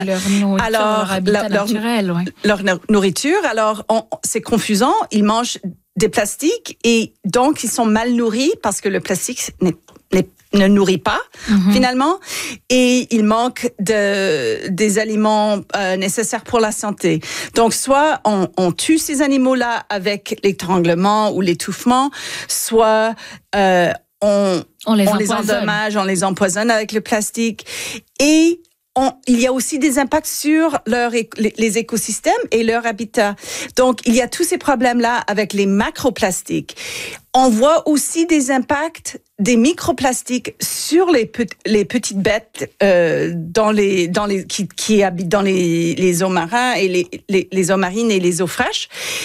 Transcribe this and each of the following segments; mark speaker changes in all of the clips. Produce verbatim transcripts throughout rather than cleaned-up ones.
Speaker 1: Leur nourriture,
Speaker 2: Alors,
Speaker 1: leur habitat
Speaker 2: leur,
Speaker 1: naturel, oui.
Speaker 2: Leur nourriture, alors on, c'est confusant, ils mangent des plastiques et donc ils sont mal nourris parce que le plastique n'est, n'est, ne nourrit pas mm-hmm. finalement et il manque de, des aliments euh, nécessaires pour la santé. Donc soit on, on tue ces animaux-là avec l'étranglement ou l'étouffement, soit euh, on,
Speaker 1: on, les,
Speaker 2: on les endommage, on les empoisonne avec le plastique et On, il y a aussi des impacts sur leur, les, les écosystèmes et leur habitat. Donc, il y a tous ces problèmes-là avec les macroplastiques. On voit aussi des impacts des microplastiques sur les, pe- les petites bêtes euh, dans les, dans les, qui, qui habitent dans les, les eaux marins et les, les, les eaux marines et les eaux fraîches.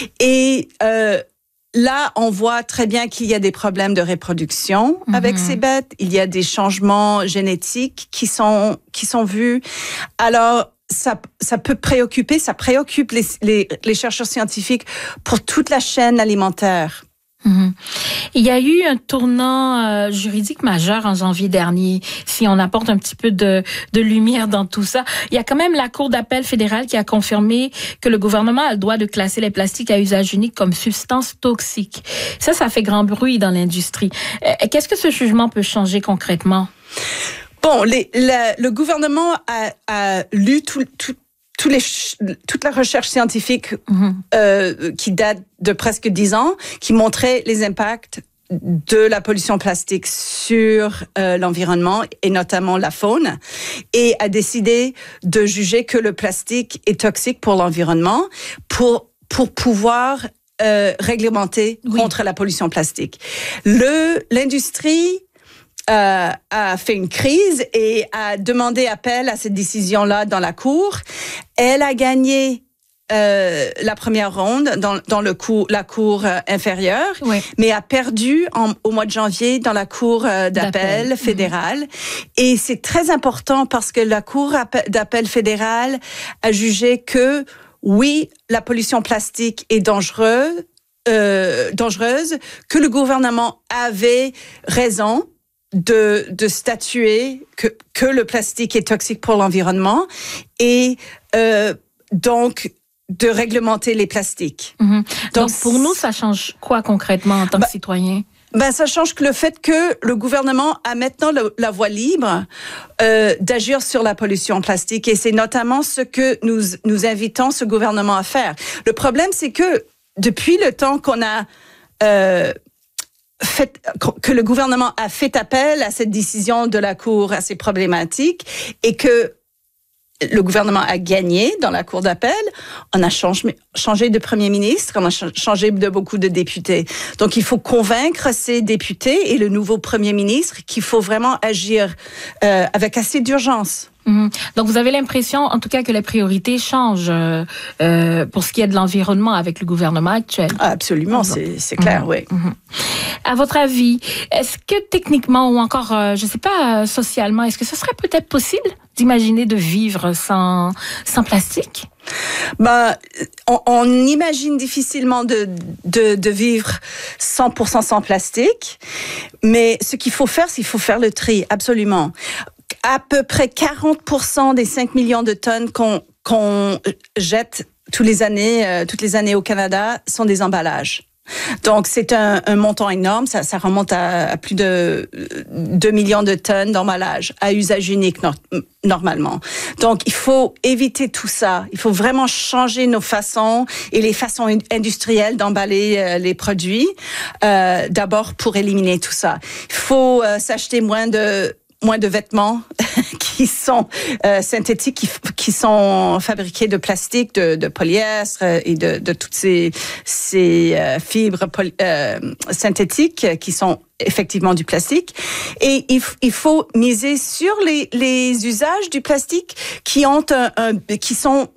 Speaker 2: Et euh, là, on voit très bien qu'il y a des problèmes de reproduction mm-hmm. avec ces bêtes. Il y a des changements génétiques qui sont, qui sont vus. Alors, ça, ça peut préoccuper, ça préoccupe les, les, les chercheurs scientifiques pour toute la chaîne alimentaire.
Speaker 1: Mmh. Il y a eu un tournant euh, juridique majeur en janvier dernier. Si on apporte un petit peu de, de lumière dans tout ça, il y a quand même la Cour d'appel fédérale qui a confirmé que le gouvernement a le droit de classer les plastiques à usage unique comme substance toxique. Ça, ça fait grand bruit dans l'industrie. Euh, qu'est-ce que ce jugement peut changer concrètement?
Speaker 2: Bon, les, la, le gouvernement a, a lu tout, tout Tous les, toute la recherche scientifique mm-hmm. euh, qui date de presque dix ans, qui montrait les impacts de la pollution plastique sur euh, l'environnement et notamment la faune, et a décidé de juger que le plastique est toxique pour l'environnement pour, pour pouvoir euh, réglementer oui. contre la pollution plastique. Le, l'industrie Euh, a fait une crise et a demandé appel à cette décision-là dans la Cour. Elle a gagné euh, la première ronde dans, dans le cour, la Cour euh, inférieure, oui. mais a perdu en, au mois de janvier dans la Cour euh, d'appel, d'appel fédérale. Mmh. Et c'est très important parce que la Cour d'appel fédérale a jugé que, oui, la pollution plastique est dangereuse, euh, dangereuse, que le gouvernement avait raison de, de statuer que, que le plastique est toxique pour l'environnement et euh, donc de réglementer les plastiques.
Speaker 1: Mm-hmm. Donc, donc, pour nous, ça change quoi concrètement en tant bah, que citoyen?
Speaker 2: Ben, ça change que le fait que le gouvernement a maintenant le, la voie libre euh, d'agir sur la pollution plastique et c'est notamment ce que nous, nous invitons ce gouvernement à faire. Le problème, c'est que depuis le temps qu'on a... Euh, Fait, que le gouvernement a fait appel à cette décision de la Cour assez problématique et que le gouvernement a gagné dans la Cour d'appel, on a changé, changé de premier ministre, on a changé de beaucoup de députés. Donc, il faut convaincre ces députés et le nouveau premier ministre qu'il faut vraiment agir euh, avec assez d'urgence.
Speaker 1: Mmh. Donc, vous avez l'impression, en tout cas, que les priorités changent euh, euh, pour ce qui est de l'environnement avec le gouvernement actuel.
Speaker 2: Ah, absolument, mmh. c'est, c'est clair, mmh. oui.
Speaker 1: Mmh. À votre avis, est-ce que techniquement ou encore, euh, je ne sais pas, euh, socialement, est-ce que ce serait peut-être possible d'imaginer de vivre sans, sans plastique?
Speaker 2: Ben, on, on imagine difficilement de, de, de vivre cent pour cent sans plastique, mais ce qu'il faut faire, c'est qu'il faut faire le tri, absolument. À peu près quarante pour cent des cinq millions de tonnes qu'on, qu'on jette toutes les années, euh, toutes les années au Canada sont des emballages. Donc, c'est un, un montant énorme. Ça, ça remonte à, à plus de deux millions de tonnes d'emballage à usage unique no- normalement. Donc, il faut éviter tout ça. Il faut vraiment changer nos façons et les façons industrielles d'emballer euh, les produits. Euh, d'abord, pour éliminer tout ça. Il faut euh, s'acheter moins de moins de vêtements qui sont euh, synthétiques, qui, qui sont fabriqués de plastique, de, de polyestre et de, de toutes ces, ces euh, fibres poly, euh, synthétiques qui sont effectivement du plastique. Et il, il faut miser sur les, les usages du plastique qui ont un, un qui sont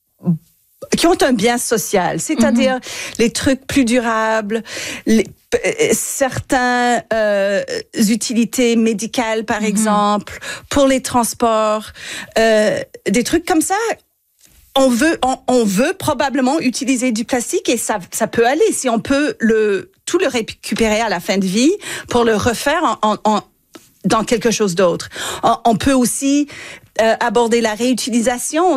Speaker 2: qui ont un bien social, c'est-à-dire mm-hmm. les trucs plus durables, les, euh, certains euh, utilités médicales, par mm-hmm. exemple, pour les transports, euh, des trucs comme ça. On veut, on, on veut probablement utiliser du plastique et ça, ça peut aller si on peut le tout le récupérer à la fin de vie pour le refaire en, en, en dans quelque chose d'autre. On, on peut aussi euh, aborder la réutilisation